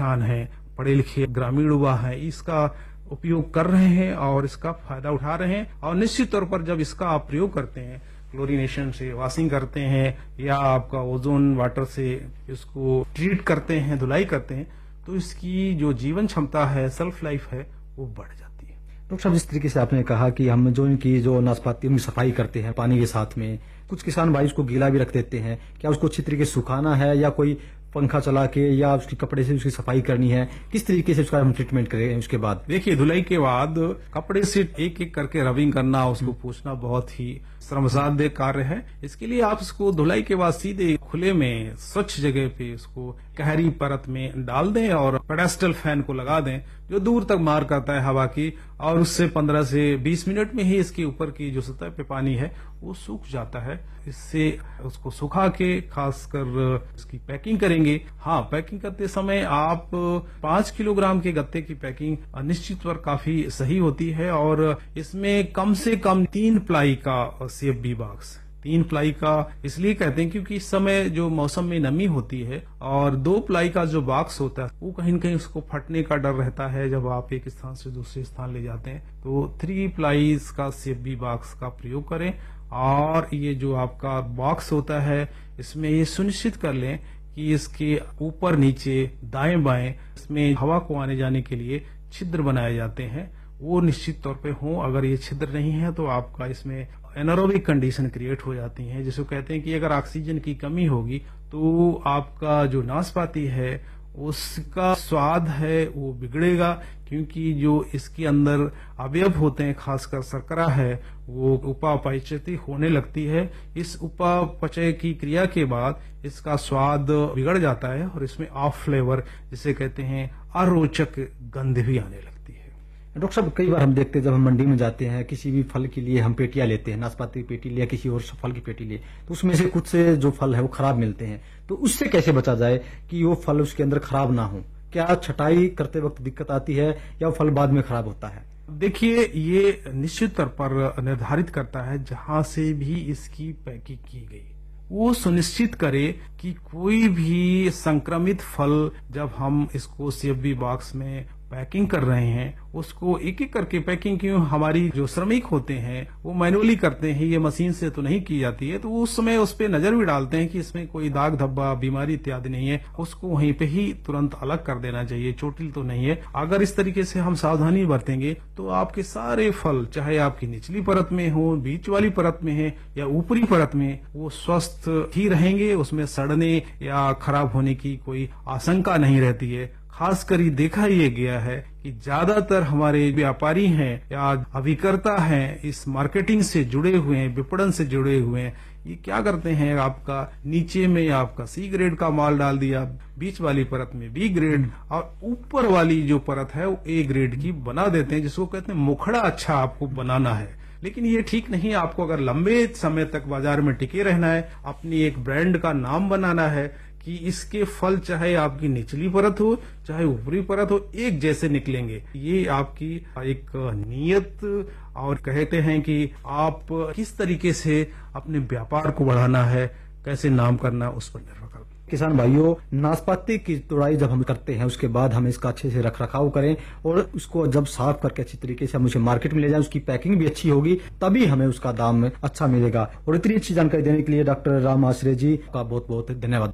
किसान हैं, पढ़े लिखे ग्रामीण युवा हैं, इसका उपयोग कर रहे हैं और इसका फायदा उठा रहे हैं। और निश्चित तौर पर जब इसका आप प्रयोग करते हैं, क्लोरीनेशन से वॉशिंग करते हैं या आपका ओजोन वाटर से इसको ट्रीट करते हैं, धुलाई करते हैं, तो इसकी जो जीवन क्षमता है, सेल्फ लाइफ है, वो बढ़ जाती है। डॉक्टर साहब, जिस तरीके से आपने कहा कि हम जो इनकी जो नाशपाती उनकी सफाई करते हैं पानी के साथ में, कुछ किसान भाई उसको गीला भी रख देते हैं, क्या उसको अच्छी तरीके से सुखाना है या कोई पंखा चला के या उसकी कपड़े से उसकी सफाई करनी है, किस तरीके से उसका हम ट्रीटमेंट करें उसके बाद? देखिए, धुलाई के बाद कपड़े से एक एक करके रबिंग करना, उसको पोंछना बहुत ही श्रमसाध्य कार्य है। इसके लिए आप इसको धुलाई के बाद सीधे खुले में स्वच्छ जगह पे इसको गहरी परत में डाल दें और पेडेस्टल फैन को लगा दें जो दूर तक मार करता है हवा की, और उससे 15 से 20 मिनट में ही इसके ऊपर की जो सतह पे पानी है वो सूख जाता है। इससे उसको सुखा के खासकर इसकी पैकिंग करेंगे। हाँ, पैकिंग करते समय आप 5 किलोग्राम के गत्ते की पैकिंग निश्चित तौर काफी सही होती है और इसमें कम से कम 3 प्लाई का CFB बॉक्स, 3 प्लाई का इसलिए कहते हैं क्योंकि इस समय जो मौसम में नमी होती है, और 2 प्लाई का जो बॉक्स होता है वो कहीं न कहीं उसको फटने का डर रहता है जब आप एक स्थान से दूसरे स्थान ले जाते हैं। तो 3 प्लाईज का CFB बॉक्स का प्रयोग करें। और ये जो आपका बॉक्स होता है इसमें ये सुनिश्चित कर लें कि इसके ऊपर नीचे दाएं बाएं इसमें हवा को आने जाने के लिए छिद्र बनाए जाते हैं, वो निश्चित तौर पे हो। अगर ये छिद्र नहीं है तो आपका इसमें एनारोबिक कंडीशन क्रिएट हो जाती है, जिसको कहते हैं कि अगर ऑक्सीजन की कमी होगी तो आपका जो नाशपाती है उसका स्वाद है वो बिगड़ेगा, क्योंकि जो इसके अंदर अवयव होते हैं, खासकर शर्करा है, वो उपापचय होने लगती है। इस उपापचय की क्रिया के बाद इसका स्वाद बिगड़ जाता है और इसमें ऑफ फ्लेवर, जिसे कहते हैं अरोचक गंध भी आने लगती है। डॉक्टर साहब, कई बार हम देखते हैं जब हम मंडी में जाते हैं, किसी भी फल के लिए हम पेटियां लेते हैं, नाशपाती की पेटी लिया किसी और फल की पेटी लिए, तो उसमें से कुछ से जो फल है वो खराब मिलते हैं, तो उससे कैसे बचा जाए कि वो फल उसके अंदर खराब ना हो? क्या छटाई करते वक्त दिक्कत आती है या वो फल बाद में खराब होता है? देखिए, ये निश्चित तौर पर निर्धारित करता है जहां से भी इसकी पैकिंग की गई, वो सुनिश्चित करे कि कोई भी संक्रमित फल जब हम इसको CFB बॉक्स में पैकिंग कर रहे हैं उसको एक एक करके पैकिंग, क्यों हमारी जो श्रमिक होते हैं वो मैनुअली करते हैं, ये मशीन से तो नहीं की जाती है, तो उस समय उस पे नजर भी डालते हैं कि इसमें कोई दाग धब्बा बीमारी इत्यादि नहीं है, उसको वहीं पे ही तुरंत अलग कर देना चाहिए, चोटिल तो नहीं है। अगर इस तरीके से हम सावधानी बरतेंगे तो आपके सारे फल, चाहे आपकी निचली परत में हो, बीच वाली परत में है या ऊपरी परत में, वो स्वस्थ ही रहेंगे, उसमें सड़ने या खराब होने की कोई आशंका नहीं रहती है। खासकर ये देखा ये गया है कि ज्यादातर हमारे व्यापारी हैं या अभिकर्ता हैं, इस मार्केटिंग से जुड़े हुए हैं, विपणन से जुड़े हुए हैं, ये क्या करते हैं, आपका नीचे में आपका C ग्रेड का माल डाल दिया, बीच वाली परत में B ग्रेड और ऊपर वाली जो परत है वो A ग्रेड की बना देते हैं, जिसको कहते हैं मुखड़ा अच्छा आपको बनाना है। लेकिन ये ठीक नहीं है। आपको अगर लंबे समय तक बाजार में टिके रहना है, अपनी एक ब्रांड का नाम बनाना है कि इसके फल चाहे आपकी निचली परत हो चाहे ऊपरी परत हो एक जैसे निकलेंगे, ये आपकी एक नियत और कहते हैं कि आप किस तरीके से अपने व्यापार को बढ़ाना है, कैसे नाम करना, उस पर निर्भर करता है। किसान भाइयों, नाशपाती की तुड़ाई जब हम करते हैं उसके बाद हमें इसका अच्छे से रख रखाव करें और उसको जब साफ करके अच्छी तरीके से हम उसे मार्केट में ले जाएं, उसकी पैकिंग भी अच्छी होगी, तभी हमें उसका दाम अच्छा मिलेगा। और इतनी अच्छी जानकारी देने के लिए डॉक्टर राम आश्रय जी का बहुत बहुत धन्यवाद।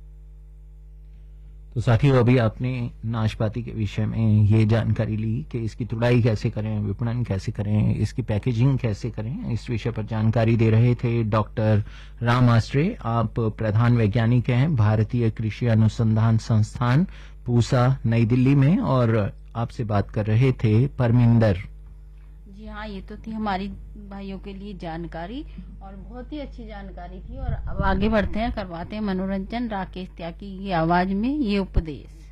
तो साथियों, अभी आपने नाशपाती के विषय में ये जानकारी ली कि इसकी तुड़ाई कैसे करें, विपणन कैसे करें, इसकी पैकेजिंग कैसे करें, इस विषय पर जानकारी दे रहे थे डॉक्टर राम आश्रय। आप प्रधान वैज्ञानिक हैं भारतीय कृषि अनुसंधान संस्थान पूसा नई दिल्ली में, और आपसे बात कर रहे थे परमिंदर। जी हाँ, ये तो थी हमारी भाइयों के लिए जानकारी और बहुत ही अच्छी जानकारी थी। और अब आगे बढ़ते हैं, करवाते हैं मनोरंजन। राकेश त्यागी की आवाज में ये उपदेश।